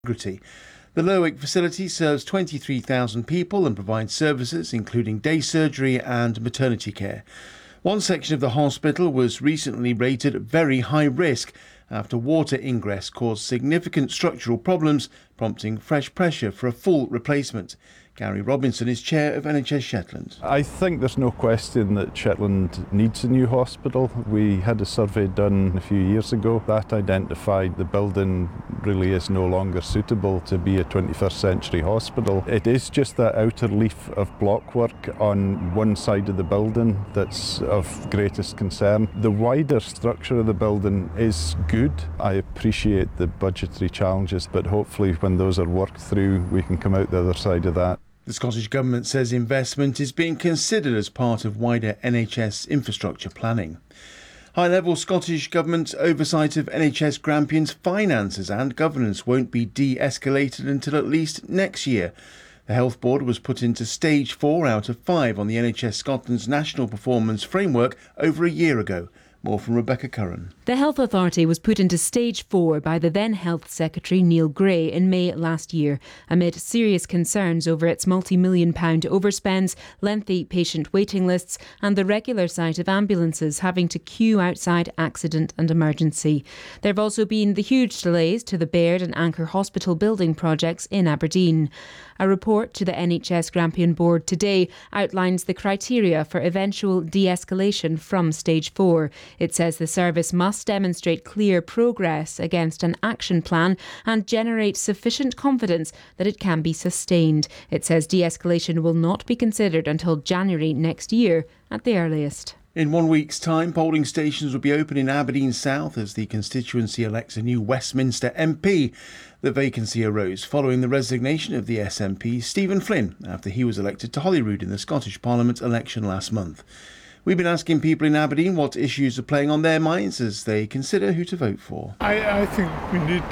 integrity. The Lerwick facility serves 23,000 people and provides services including day surgery and maternity care. One section of the hospital was recently rated very high risk after water ingress caused significant structural problems, prompting fresh pressure for a full replacement. Gary Robinson is chair of NHS Shetland. I think there's no question that Shetland needs a new hospital. We had a survey done a few years ago that identified the building really is no longer suitable to be a 21st century hospital. It is just that outer leaf of blockwork on one side of the building that's of greatest concern. The wider structure of the building is good. I appreciate the budgetary challenges, but hopefully when those are worked through, we can come out the other side of that. The Scottish Government says investment is being considered as part of wider NHS infrastructure planning. High-level Scottish Government oversight of NHS Grampian's finances and governance won't be de-escalated until at least next year. The Health Board was put into stage 4 out of 5 on the NHS Scotland's National Performance Framework over a year ago. More from Rebecca Curran. The Health Authority was put into stage 4 by the then Health Secretary Neil Gray in May last year, amid serious concerns over its multi-million-pound overspends, lengthy patient waiting lists and the regular sight of ambulances having to queue outside accident and emergency. There have also been the huge delays to the Baird and Anchor Hospital building projects in Aberdeen. A report to the NHS Grampian Board today outlines the criteria for eventual de-escalation from stage 4. It says the service must demonstrate clear progress against an action plan and generate sufficient confidence that it can be sustained. It says de-escalation will not be considered until January next year at the earliest. In 1 week's time, polling stations will be open in Aberdeen South as the constituency elects a new Westminster MP. The vacancy arose following the resignation of the SNP Stephen Flynn after he was elected to Holyrood in the Scottish Parliament election last month. We've been asking people in Aberdeen what issues are playing on their minds as they consider who to vote for. I think we need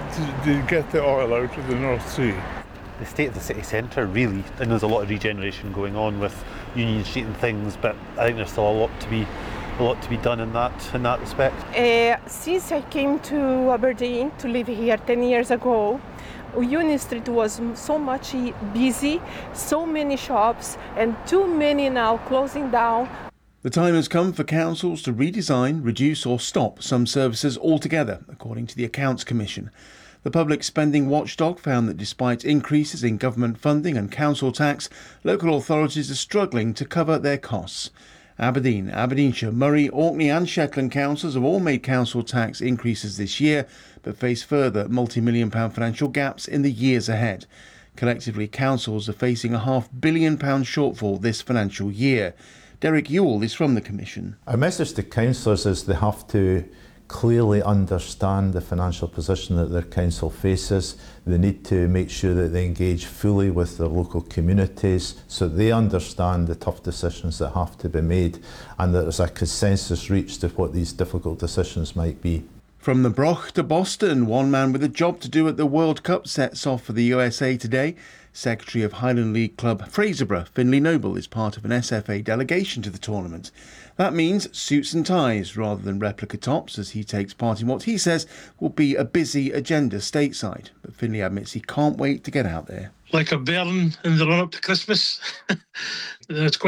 to get the oil out of the North Sea. The state of the city centre really, and there's a lot of regeneration going on with Union Street and things, but I think there's still a lot to be done in that respect. Since I came to Aberdeen to live here 10 years ago, Union Street was so much busy, so many shops, and too many now closing down. The time has come for councils to redesign, reduce or stop some services altogether, according to the Accounts Commission. The Public Spending Watchdog found that despite increases in government funding and council tax, local authorities are struggling to cover their costs. Aberdeen, Aberdeenshire, Moray, Orkney and Shetland councils have all made council tax increases this year, but face further multi-million-pound financial gaps in the years ahead. Collectively, councils are facing a £500 million shortfall this financial year. Derek Ewell is from the Commission. Our message to councillors is they have to clearly understand the financial position that their council faces. They need to make sure that they engage fully with their local communities so they understand the tough decisions that have to be made and that there's a consensus reached of what these difficult decisions might be. From the Broch to Boston, one man with a job to do at the World Cup sets off for the USA today. Secretary of Highland League club Fraserburgh, Finlay Noble, is part of an SFA delegation to the tournament. That means suits and ties rather than replica tops as he takes part in what he says will be a busy agenda stateside. But Finlay admits he can't wait to get out there. Like a burn in the run-up to Christmas. It's quite